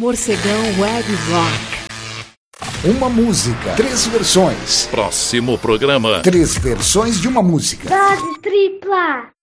Morcegão Web Rock. Uma música, 3 versões. Próximo programa. 3 versões de uma música. Dose tripla.